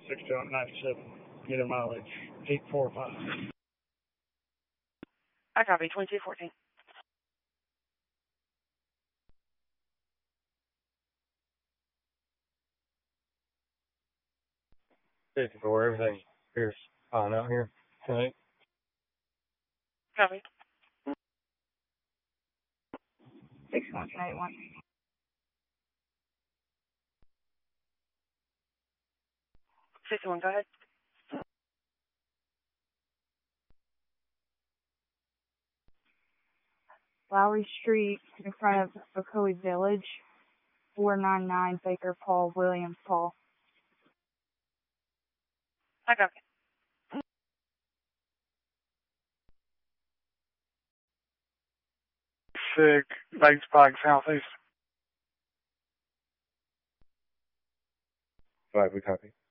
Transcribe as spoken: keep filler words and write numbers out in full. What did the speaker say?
six two ninety-seven. Get a mileage. eight four five. I copy. twenty-two fourteen. fifty-four, everything appears fine out here tonight. Copy. six one eight one. sixty-one, go ahead. Lowry Street in front of Ocoee Village, four nine nine Baker Paul, Williams Paul. I copy. Six, Bates Pike, southeast. Right, we copy.